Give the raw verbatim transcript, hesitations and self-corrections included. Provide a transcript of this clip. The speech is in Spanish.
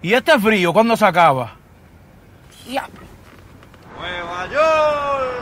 ¿Y este frío cuándo se acaba? Ya. ¡Nueva York!